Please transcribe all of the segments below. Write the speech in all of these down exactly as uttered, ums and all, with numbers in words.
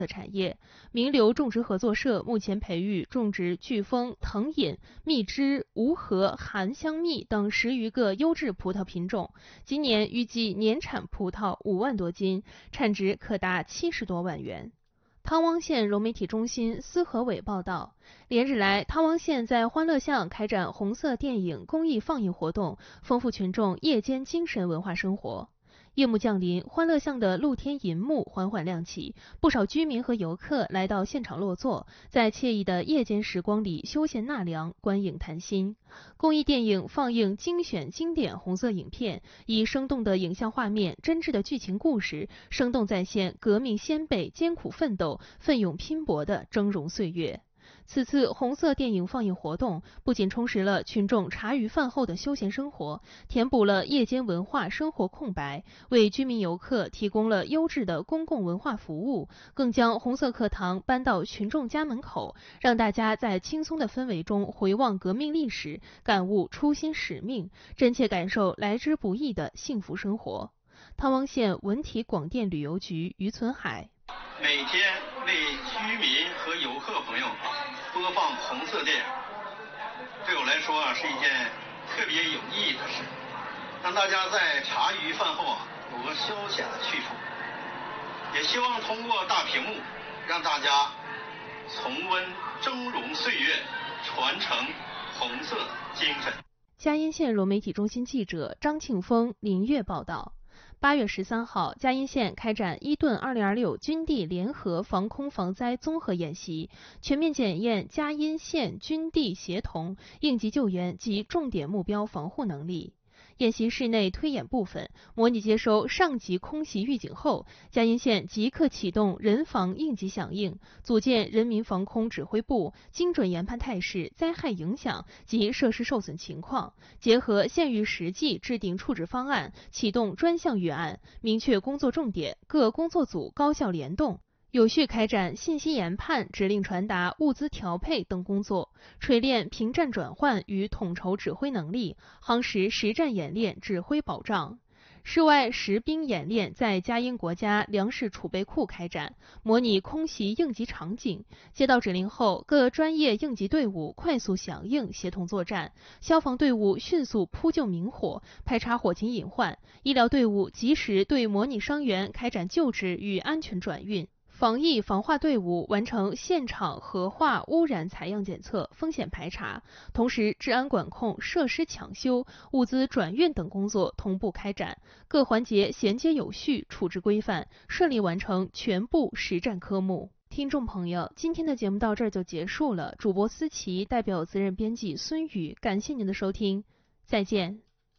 的产业。名流种植合作社目前培育种植飓风、藤饮、蜜汁、无核、含香蜜等十余个优质葡萄品种，今年预计年产葡萄五万多斤，产值可达七十多万元。汤汪县融媒体中心司和伟报道，连日来，汤汪县在欢乐巷开展红色电影公益放映活动，丰富群众夜间精神文化生活。夜幕降临，欢乐巷的露天银幕缓缓亮起，不少居民和游客来到现场落座，在惬意的夜间时光里休闲纳凉、观影谈心。公益电影放映精选经典红色影片，以生动的影像画面、真挚的剧情故事，生动再现革命先辈艰苦奋斗、奋勇拼搏的峥嵘岁月。此次红色电影放映活动不仅充实了群众茶余饭后的休闲生活，填补了夜间文化生活空白，为居民游客提供了优质的公共文化服务，更将红色课堂搬到群众家门口，让大家在轻松的氛围中回望革命历史，感悟初心使命，真切感受来之不易的幸福生活。汤汪县文体广电旅游局于存海， 每天为居民和游客朋友播放红色电影，对我来说啊是一件特别有意义的事，让大家在茶余饭后啊有个消遣的去处。也希望通过大屏幕，让大家重温峥嵘岁月，传承红色精神。 嘉荫县融媒体中心记者张庆峰、林月报道。八月十三号，嘉荫县开展伊顿二零二六军地联合防空防灾综合演习，全面检验嘉荫县军地协同应急救援及重点目标防护能力。演习室内推演部分，模拟接收上级空袭预警后，嘉荫县即刻启动人防应急响应，组建人民防空指挥部，精准研判态势、灾害影响及设施受损情况，结合县域实际制定处置方案，启动专项预案，明确工作重点，各工作组高效联动，有序开展信息研判、指令传达、物资调配等工作，锤炼平战转换与统筹指挥能力，夯实实战演练指挥保障。室外实兵演练在嘉荫国家粮食储备库开展，模拟空袭应急场景。接到指令后，各专业应急队伍快速响应，协同作战；消防队伍迅速扑救明火，排查火情隐患；医疗队伍及时对模拟伤员开展救治与安全转运。防疫防化队伍完成现场核化污染采样检测、风险排查，同时治安管控、设施抢修、物资转运等工作同步开展，各环节衔接有序、处置规范，顺利完成全部实战科目。听众朋友，今天的节目到这儿就结束了。主播思琪代表责任编辑孙宇，感谢您的收听，再见。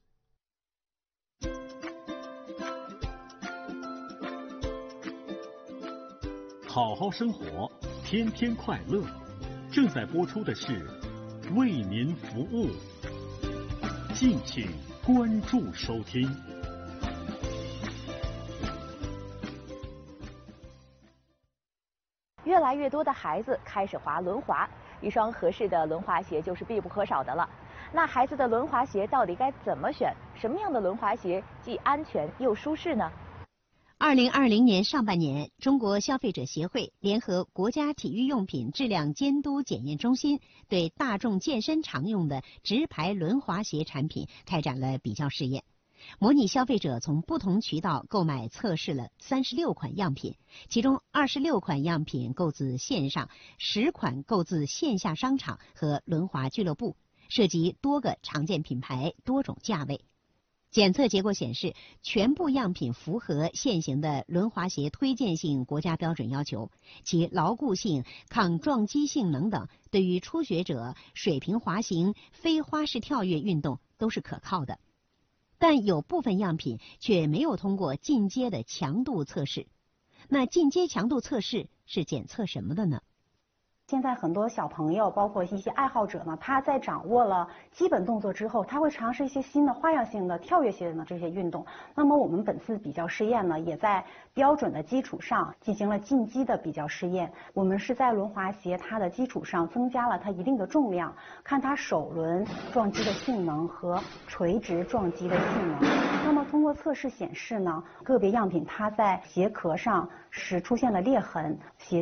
好好生活，天天快乐。正在播出的是为您服务，敬请关注收听。 越来越多的孩子开始滑轮滑，一双合适的轮滑鞋就是必不可少的了。那孩子的轮滑鞋到底该怎么选？什么样的轮滑鞋既安全又舒适呢？ 二零二零年上半年，中国消费者协会联合国家体育用品质量监督检验中心，对大众健身常用的直排轮滑鞋产品开展了比较试验，模拟消费者从不同渠道购买测试了三十六款样品，其中二十六款样品购自线上，十款购自线下商场和轮滑俱乐部，涉及多个常见品牌、多种价位。检测结果显示，全部样品符合现行的轮滑鞋推荐性国家标准要求，其牢固性、抗撞击性能等，对于初学者、水平滑行、非花式跳跃运动都是可靠的。但有部分样品却没有通过进阶的强度测试。那进阶强度测试是检测什么的呢？ 现在很多小朋友，包括一些爱好者呢，他在掌握了基本动作之后，他会尝试一些新的花样性的、跳跃性的这些运动。那么我们本次比较试验呢，也在标准的基础上进行了进阶的比较试验。我们是在轮滑鞋它的基础上增加了它一定的重量，看它首轮撞击的性能和垂直撞击的性能。那么通过测试显示呢，个别样品它在鞋壳上是出现了裂痕，鞋